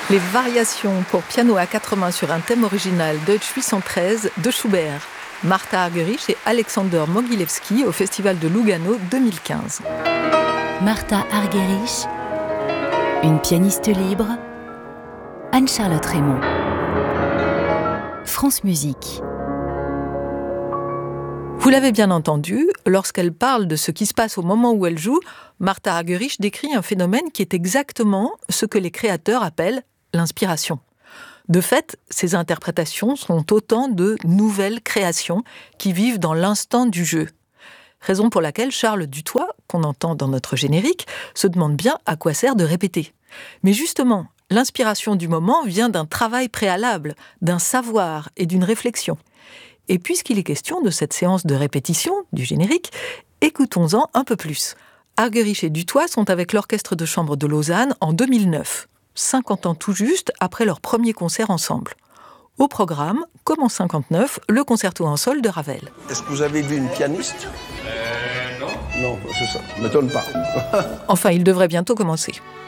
Les variations pour piano à quatre mains sur un thème original Deutsch 813 de Schubert. Martha Argerich et Alexander Mogilewski au Festival de Lugano 2015. Martha Argerich, une pianiste libre. Anne-Charlotte Raymond. France Musique. Vous l'avez bien entendu, lorsqu'elle parle de ce qui se passe au moment où elle joue, Martha Argerich décrit un phénomène qui est exactement ce que les créateurs appellent l'inspiration. De fait, ces interprétations sont autant de nouvelles créations qui vivent dans l'instant du jeu. Raison pour laquelle Charles Dutoit, qu'on entend dans notre générique, se demande bien à quoi sert de répéter. Mais justement, l'inspiration du moment vient d'un travail préalable, d'un savoir et d'une réflexion. Et puisqu'il est question de cette séance de répétition du générique, écoutons-en un peu plus. Argerich et Dutoit sont avec l'Orchestre de chambre de Lausanne en 2009, 50 ans tout juste après leur premier concert ensemble. Au programme, comme en 59, le concerto en sol de Ravel. Est-ce que vous avez vu une pianiste ? Non. Non, c'est ça, ne m'étonne pas. Enfin, il devrait bientôt commencer.